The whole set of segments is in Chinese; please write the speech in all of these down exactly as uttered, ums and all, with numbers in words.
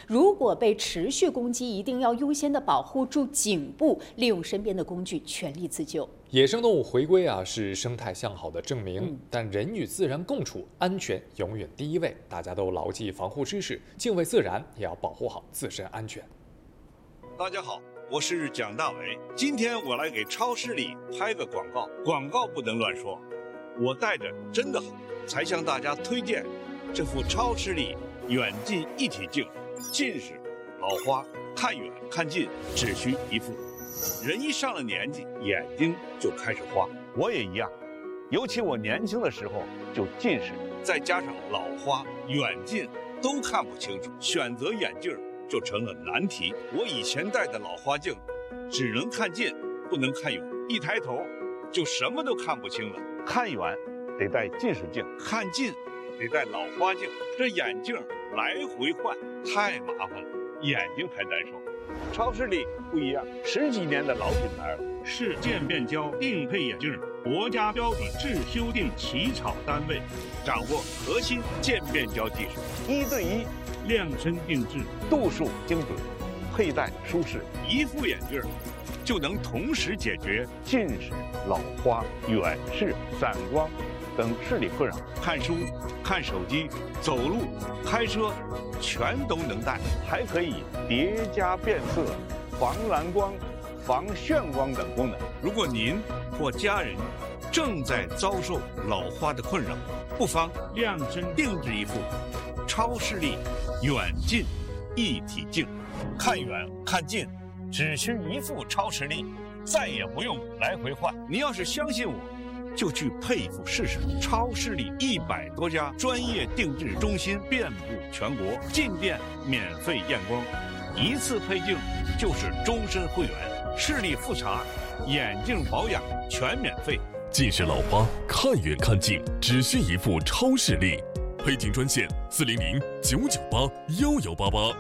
如果被持续攻击，一定要优先的保护住颈部，利用身边的工具全力自救。 野生动物回归啊，是生态向好的证明。 嗯、 但人与自然共处，安全永远第一位。大家都牢记防护知识，敬畏自然，也要保护好自身安全。 大家好，我是蒋大为。今天我来给超视力拍个广告，广告不能乱说。我戴着真的好，才向大家推荐这副超视力远近一体镜。近视、老花，看远看近只需一副。人一上了年纪，眼睛就开始花，我也一样。尤其我年轻的时候就近视，再加上老花，远近都看不清楚，选择眼镜就成了难题。我以前戴的老花镜，只能看近，不能看远，一抬头就什么都看不清了。看远得戴近视镜，看近得戴老花镜，这眼镜来回换太麻烦了，眼睛还难受。超视力不一样，十几年的老品牌了， 是渐变焦定配眼镜，国家标准制修订起草单位， 掌握核心渐变焦技术， 一对一量身定制， 度数精准，佩戴舒适，一副眼镜就能同时解决近视、老花、远视、散光等视力困扰，看书、看手机、走路、开车，全都能戴，还可以叠加变色、防蓝光、防眩光等功能。如果您或家人正在遭受老花的困扰，不妨量身定制一副超视力远近一体镜，看远看近只需一副超视力，再也不用来回换。您要是相信我，就去配一副试试。超视力一百多家专业定制中心遍布全国，进店免费验光，一次配镜就是终身会员。视力复查、眼镜保养全免费。 近视老花，看远看近只需一副超视力，配镜专线四零零九九八幺幺八八。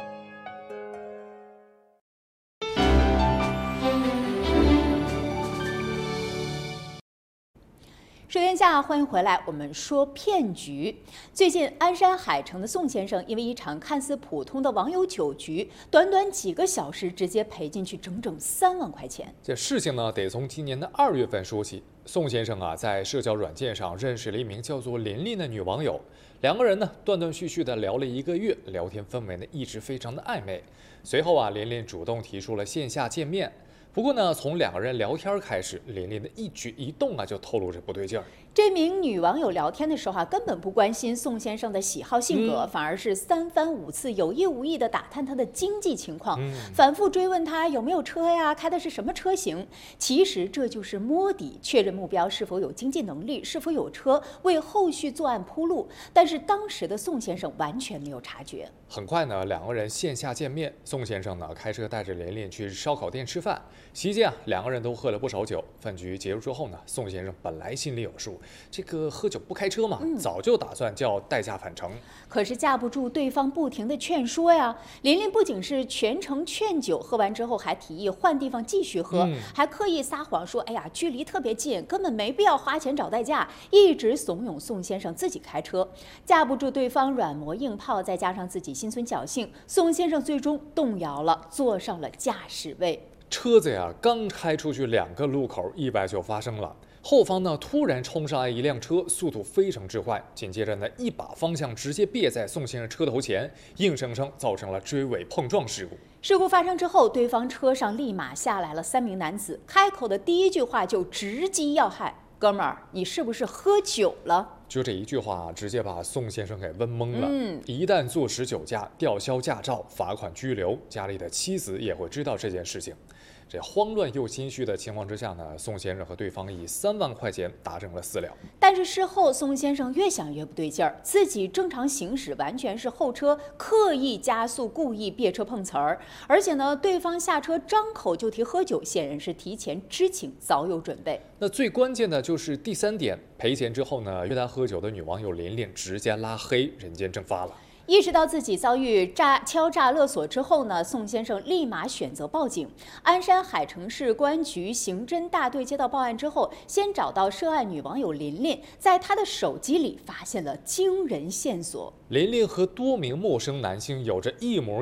收听下，欢迎回来。我们说骗局。最近，鞍山海城的宋先生因为一场看似普通的网友酒局，短短几个小时直接赔进去整整三万块钱。 这事情呢，得从今年的二月份说起。宋先生啊，在社交软件上认识了一名叫做琳琳的女网友，两个人呢断断续续的聊了一个月，聊天氛围呢一直非常的暧昧。随后啊，琳琳主动提出了线下见面。不过呢，从两个人聊天开始，琳琳的一举一动啊，就透露着不对劲儿。 这名女网友聊天的时候啊，根本不关心宋先生的喜好性格，嗯、反而是三番五次有意无意地打探他的经济情况，嗯、反复追问他有没有车呀，开的是什么车型。其实这就是摸底，确认目标是否有经济能力，是否有车，为后续作案铺路。但是当时的宋先生完全没有察觉。 很快呢，两个人线下见面，宋先生呢开车带着琳琳去烧烤店吃饭。期间啊，两个人都喝了不少酒。饭局结束之后呢，宋先生本来心里有数，这个喝酒不开车嘛，嗯、早就打算叫代驾返程。 可是架不住对方不停的劝说呀，琳琳不仅是全程劝酒，喝完之后还提议换地方继续喝，嗯、还刻意撒谎说，哎呀，距离特别近，根本没必要花钱找代驾，一直怂恿宋先生自己开车。架不住对方软磨硬泡，再加上自己心存侥幸，宋先生最终动摇了，坐上了驾驶位。 车子呀，刚开出去两个路口，意外就发生了。后方呢，突然冲上来一辆车，速度非常之快，紧接着呢，一把方向直接别在宋先生车头前，硬生生造成了追尾碰撞事故。 事故发生之后，对方车上立马下来了三名男子，开口的第一句话就直击要害：“哥们儿，你是不是喝酒了？” 就这一句话，直接把宋先生给问懵了。 嗯， 一旦坐实酒驾，吊销驾照、罚款、拘留，家里的妻子也会知道这件事情。这慌乱又心虚的情况之下呢，宋先生和对方以三万块钱达成了私了。 但是事后，宋先生越想越不对劲儿，自己正常行驶完全是后车刻意加速，故意别车碰瓷儿，而且呢，对方下车张口就提喝酒，显然是提前知情，早有准备。 那最关键的就是第三点，赔钱之后呢，约他喝酒的女网友琳琳直接拉黑，人间蒸发了。 意识到自己遭遇诈敲诈勒索之后呢，宋先生立马选择报警。鞍山海城市公安局刑侦大队接到报案之后，先找到涉案女网友琳琳，在她的手机里发现了惊人线索。 琳琳和多名陌生男性有着一模